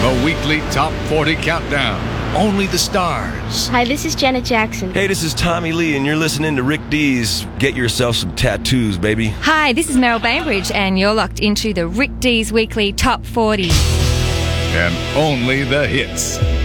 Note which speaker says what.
Speaker 1: The weekly Top 40 Countdown. Only the stars.
Speaker 2: Hi, this is Janet Jackson.
Speaker 3: Hey, this is Tommy Lee, and you're listening to Rick D's Get Yourself Some Tattoos, baby.
Speaker 4: Hi, this is Meryl Bainbridge, and you're locked into the Rick D's Weekly Top 40.
Speaker 1: And only the hits.